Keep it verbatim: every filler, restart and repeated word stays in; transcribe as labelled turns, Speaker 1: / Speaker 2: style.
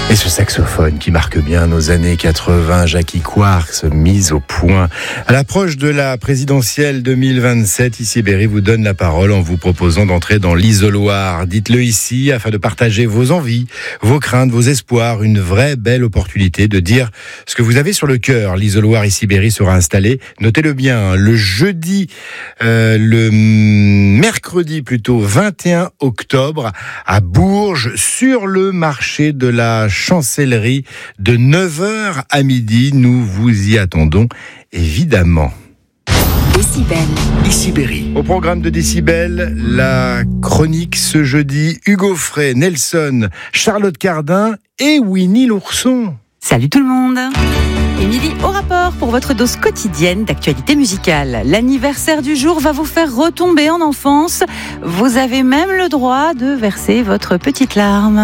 Speaker 1: Et ce saxophone qui marque bien nos années quatre-vingts, Jackie Quarks, mise au point. À l'approche de la présidentielle deux mille vingt-sept, Issy Berry vous donne la parole en vous proposant d'entrer dans l'isoloir. Dites-le ici afin de partager vos envies, vos craintes, vos espoirs. Une vraie belle opportunité de dire ce que vous avez sur le cœur. L'isoloir Issy Berry sera installé, notez-le bien, le jeudi, euh, le mercredi plutôt, vingt et un octobre, à Bourges, sur le marché de la Chancellerie, de neuf heures à midi. Nous vous y attendons, évidemment.
Speaker 2: Décibel.
Speaker 1: Issy Berry. Au programme de Décibel, la chronique ce jeudi, Hugo Frey, Nelson, Charlotte Cardin et Winnie l'ourson.
Speaker 2: Salut tout le monde. Émilie au rapport pour votre dose quotidienne d'actualité musicale. L'anniversaire du jour va vous faire retomber en enfance. Vous avez même le droit de verser votre petite larme.